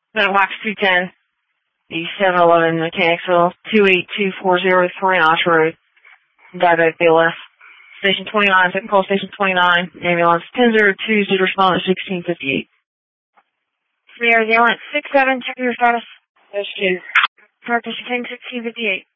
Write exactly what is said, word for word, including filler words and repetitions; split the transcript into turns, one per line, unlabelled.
Box two ten, the seven eleven Mechanicsville, two eight two four zero three Notch Road, Diabetic B L S. Station twenty-nine, second call station twenty-nine, ambulance ten zero two, zero respondent sixteen fifty-eight.
Sierra Gallant six seven, check your status.
That's two.
Practice ten sixteen fifty-eight.